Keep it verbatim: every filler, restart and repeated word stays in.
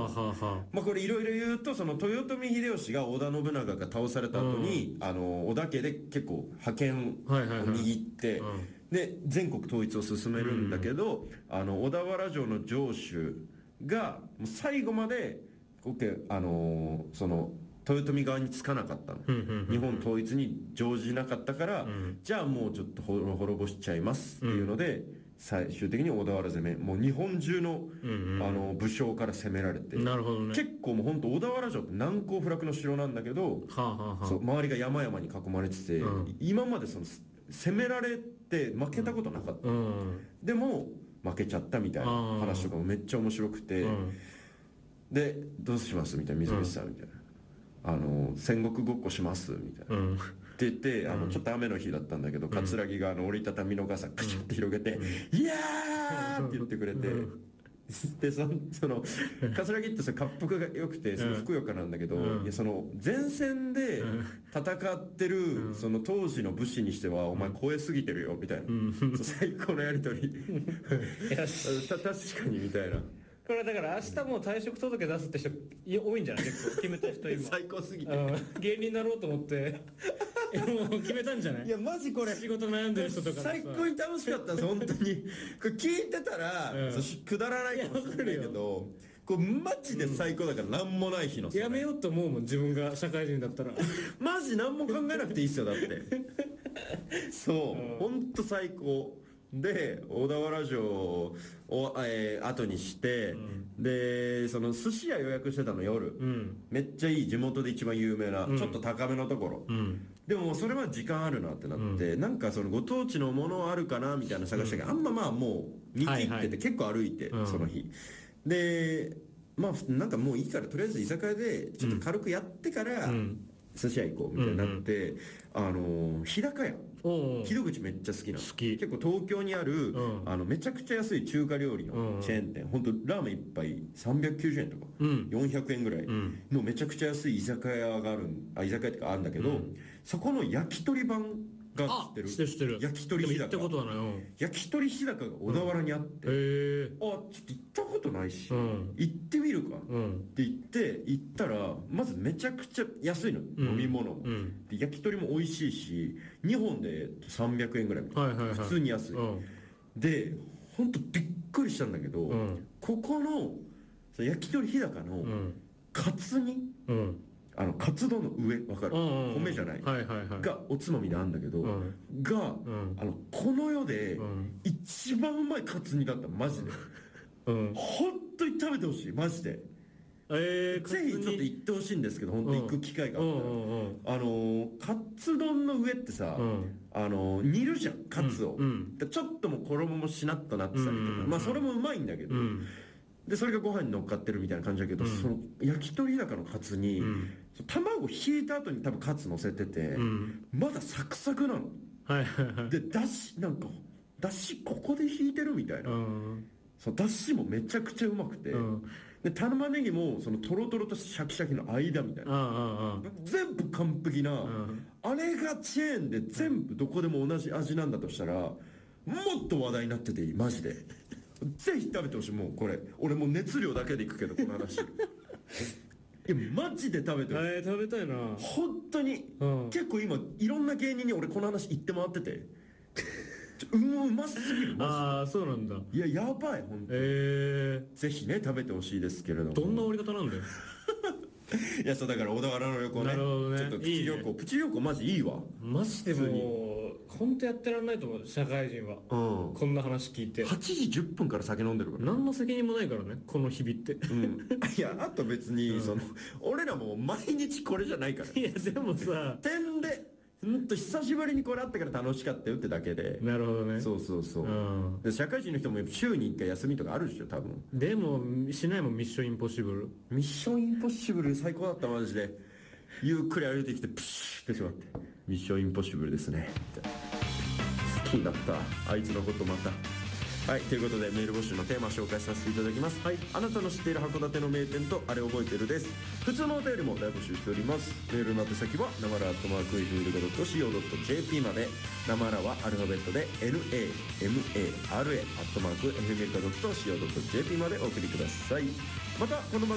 ははまあこれいろいろ言うと、その豊臣秀吉が織田信長が倒された後に、うん、あの織田家で結構覇権を握って、はいはいはい、で全国統一を進めるんだけど、うん、あの小田原城の城主がもう最後まであのー、その豊臣側につかなかったの、うんうんうんうん、日本統一に乗じなかったから、うん、じゃあもうちょっと滅ぼしちゃいますっていうので、うん、最終的に小田原攻め、もう日本中の、うんうん、あの武将から攻められて、 なるほどね、 結構もう本当小田原城って難攻不落の城なんだけど、 はあはあ、 そう周りが山々に囲まれてて、うん、今までその攻められて負けたことなかった、うんうん、でも負けちゃったみたいな話とかもめっちゃ面白くて、うん、でどうしますみたいな、水口さんみたいな、あの戦国ごっこしますみたいな、うん、って言って、あのちょっと雨の日だったんだけど、うん、桂木があの折りたたみの傘カチャって広げて、うん、いやーって言ってくれて、うん、でそのその桂木ってその滑腹が良くてそのふくよかなんだけど、うん、いやその前線で戦ってるその当時の武士にしては、うん、お前超えすぎてるよみたいな、うん、最高のやり取りた確かにみたいな。 これだから明日もう退職届出すって人多いんじゃない？結構決めた人今最高すぎて芸人になろうと思ってもう決めたんじゃない？ いやマジこれ仕事悩んでる人とか最高に楽しかったんです本当に。これ聞いてたら、うん、そくだらないかもしれないけど、これマジで最高だから、うん、何もない日のやめようと思うもん自分が社会人だったらマジ何も考えなくていいっすよだってそう、うん、本当最高で小田原城を、えー、後にして、うん、でその寿司屋予約してたの夜、うん、めっちゃいい地元で一番有名な、うん、ちょっと高めのところ、うん、でもそれは時間あるなってなって、うん、なんかそのご当地のものあるかなみたいな探したけど、うん、あんままあもう見切ってて、はいはい、結構歩いて、うん、その日でまあなんかもういいからとりあえず居酒屋でちょっと軽くやってから、うん寿司屋行こうみたいになって、うんうん、あのー、日高屋木戸口めっちゃ好きなの。 好き。 結構東京にある、うん、あのめちゃくちゃ安い中華料理のチェーン店、うん、ほんとラーメン一杯さんびゃくきゅうじゅうえんとか、うん、よんひゃくえんぐらいのめちゃくちゃ安い居酒屋があるあ居酒屋ってかあるんだけど、うん、そこの焼き鳥版が知ってる？ 知ってる知ってる。 焼き鳥日高。 行ったことはないよ。 焼き鳥日高が小田原にあって、うん、へー、あちょっと行ったことないし、うん、行ってみるか、うん、って言って行ったらまずめちゃくちゃ安いの、うん、飲み物も、うん、で焼き鳥も美味しいしにほんでさんびゃくえんぐらいみたいな、はいはいはい、普通に安い、うん、でほんとびっくりしたんだけど、うん、ここの焼き鳥日高のカツ煮、うん、あのカツ丼の上わかる、うんうん、米じゃない、はいはいはい、がおつまみであるんだけど、うん、が、うん、あのこの世で一番うまいカツ煮だったマジで、うん、本当に食べてほしいマジで、えー、ぜひちょっと行ってほしいんですけど本当行く機会があったら、うんうんうん、あのー、カツ丼の上ってさ、うん、あのー、煮るじゃんカツを、うんうん、ちょっとも衣もしなっとなってたりとか、うんうん、まあそれもうまいんだけど、うん、でそれがご飯に乗っかってるみたいな感じだけど、うん、その焼き鳥高のカツに、うん、卵引いた後に多分カツ乗せてて、うん、まだサクサクなの、はいはいはい、でだしなんかだしここで引いてるみたいな、うん、そのだしもめちゃくちゃうまくて、うん、で玉ねぎもそのトロトロとシャキシャキの間みたいな、うんうん、全部完璧な、うん、あれがチェーンで全部どこでも同じ味なんだとしたらもっと話題になってていいマジでぜひ食べてほしい。もうこれ俺もう熱量だけでいくけどこの話いやマジで食べてほしい、 えー、食べたいな本当に、うん、結構今いろんな芸人に俺この話言って回っててうん、うますぎる。 ああそうなんだ。 いややばい本当に、えー、ぜひね食べてほしいですけれども。 どんな折り方なんだよいやそうだから小田原の旅行ね、なるほどね、ちょっとプチ旅行いい、ね、プチ旅行マジいいわマジで。もう本当やってらんないと思う社会人は、うん、こんな話聞いてはちじじゅっぷんから酒飲んでるから何の責任もないからねこの日々って、うん、 いやあと別に、うん、その俺らも毎日これじゃないからいやでもさ点でもっと久しぶりにこれあったから楽しかったよってだけで。 なるほどね。 そうそうそう、うん、で社会人の人も週にいっかい休みとかあるでしょ多分。 でもしないもんミッションインポッシブル。 ミッションインポッシブル最高だったマジで。ゆっくり歩いてきてプシュってしまってミッションインポッシブルですね好きになったあいつのことまた。はい、ということでメール募集のテーマ紹介させていただきます、はい、あなたの知っている函館の名店とあれ覚えてるです。普通のお便りも大募集しております。メールの宛先はなまらアットマーク エフエムエルカドットシーオードットジェーピー まで。なまらはアルファベットで ナマラ アットマーク エフエムエルカドットシーオードットジェーピー までお送りください。またこの番